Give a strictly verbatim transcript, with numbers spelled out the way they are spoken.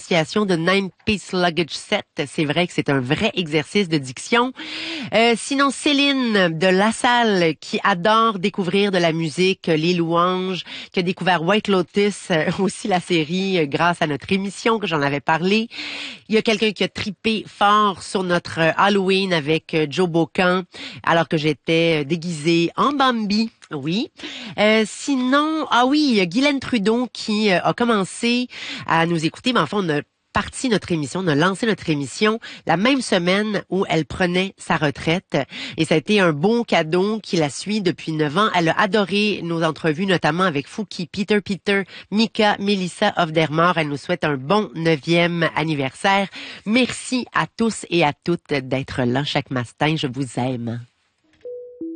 prononciation de Nine Piece Luggage Set. C'est vrai que c'est un vrai exercice de diction. Euh, sinon, Céline de La Salle qui adore découvrir de la musique, les louanges, qui a découvert White Lotus, euh, aussi la série, euh, grâce à notre émission que j'en avais parlé. Il y a quelqu'un qui a tripé fort sur notre euh, Halloween avec euh, Joe Bocan, alors que j'étais euh, déguisée en Bambi. Oui. Euh, sinon, ah oui, il y a Guylaine Trudeau qui euh, a commencé à nous écouter. Mais enfin, on a parti notre émission, on a lancé notre émission la même semaine où elle prenait sa retraite. Et ça a été un bon cadeau qui la suit depuis neuf ans. Elle a adoré nos entrevues, notamment avec Fouki, Peter Peter, Mika, Melissa Ofdermore. Elle nous souhaite un bon neuvième anniversaire. Merci à tous et à toutes d'être là chaque matin. Je vous aime.